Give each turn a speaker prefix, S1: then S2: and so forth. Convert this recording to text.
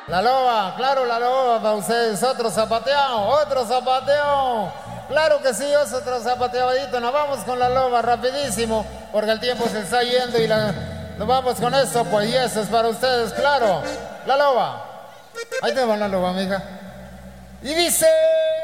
S1: La loba, claro, la loba para ustedes. Otro zapateo, otro zapateo. Claro que sí, otro zapateadito. Nos vamos con la loba rapidísimo, porque el tiempo se está yendo y nos vamos con eso, pues, y eso es para ustedes, claro. La loba. Ahí te va la loba, mija. Y dice...